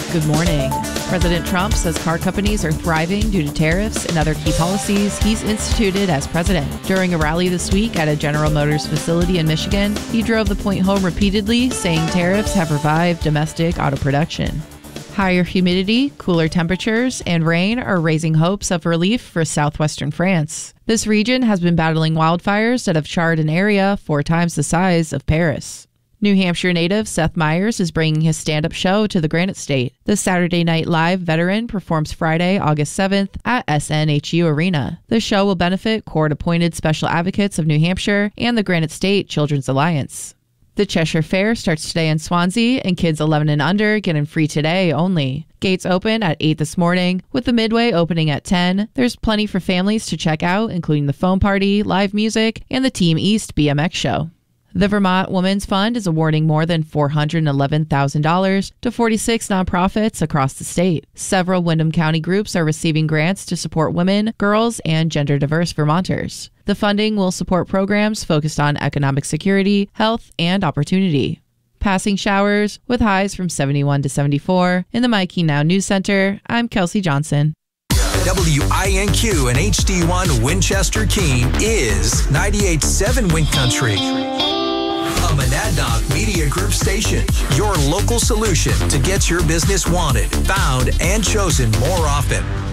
Good morning. President Trump says car companies are thriving due to tariffs and other key policies he's instituted as president. During a rally this week at a General Motors facility in Michigan, he drove the point home repeatedly, saying tariffs have revived domestic auto production. Higher humidity, cooler temperatures, and rain are raising hopes of relief for southwestern France. This region has been battling wildfires that have charred an area 4 times the size of Paris. New Hampshire native Seth Meyers is bringing his stand-up show to the Granite State. The Saturday Night Live veteran performs Friday, August 7th at SNHU Arena. The show will benefit court-appointed special advocates of New Hampshire and the Granite State Children's Alliance. The Cheshire Fair starts today in Swansea, and kids 11 and under get in free today only. Gates open at 8 this morning, with the Midway opening at 10. There's plenty for families to check out, including the foam party, live music, and the Team East BMX show. The Vermont Women's Fund is awarding more than $411,000 to 46 nonprofits across the state. Several Windham County groups are receiving grants to support women, girls, and gender-diverse Vermonters. The funding will support programs focused on economic security, health, and opportunity. Passing showers with highs from 71 to 74. In the Mikey Now News Center, I'm Kelsey Johnson. WINQ and HD1 Winchester Keene is 98.7 Wink Country. A Monadnock Media Group station, your local solution to get your business wanted, found, and chosen more often.